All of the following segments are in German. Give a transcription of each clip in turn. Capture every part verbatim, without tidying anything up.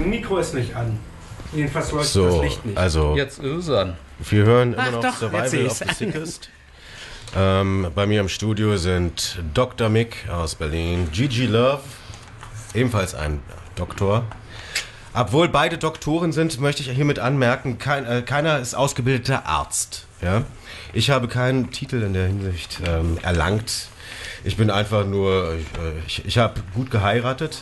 Mikro ist nicht an. Jedenfalls leuchtet So, das Licht nicht. also Jetzt ist es an. wir hören immer Ach noch doch, jetzt Survival of seh's. the Sickest. ähm, bei mir im Studio sind Doktor Mick aus Berlin, Gigi Love, ebenfalls ein Doktor. Obwohl beide Doktoren sind, möchte ich hiermit anmerken, kein, äh, keiner ist ausgebildeter Arzt. Ja? Ich habe keinen Titel in der Hinsicht ähm, erlangt. Ich bin einfach nur, ich, ich habe gut geheiratet.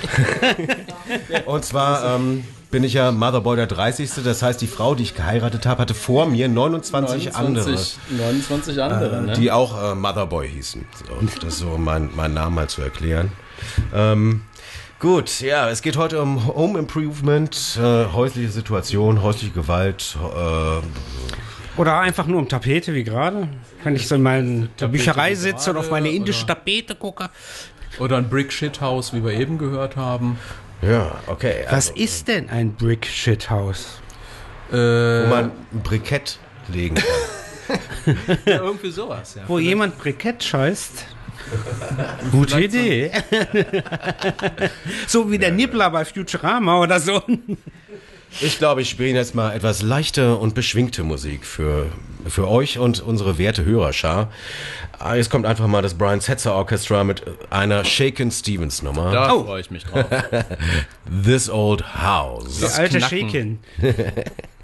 Und zwar ähm, bin ich ja Motherboy der dreißigste. Das heißt, die Frau, die ich geheiratet habe, hatte vor mir neunundzwanzig, andere, neunundzwanzig andere, äh, ne? die auch äh, Motherboy hießen. So, das ist so mein, mein Name mal zu erklären. Ähm, gut, ja, es geht heute um Home Improvement, äh, häusliche Situation, häusliche Gewalt. Äh, Oder einfach nur um Tapete, wie gerade. Wenn ich so in meiner Bücherei wie sitze und auf gerade, meine indische oder- Tapete gucke. Oder ein Brick-Shit-Haus, wie wir eben gehört haben. ja, okay. Was Also, ist denn ein Brick-Shit-Haus? Äh, wo man ein Brikett legen kann. ja, irgendwie sowas, ja. Wo jemand Brikett scheißt? Gute Vielleicht so- Idee. So wie der Nibbler bei Futurama oder so. Ich glaube, ich spiele jetzt mal etwas leichte und beschwingte Musik für, für euch und unsere werte Hörerschar. Ah, Jetzt kommt einfach mal das Brian Setzer Orchestra mit einer Shakin' Stevens Nummer. Da Oh. freue ich mich drauf. This Old House. Die alte Knacken. Shakin.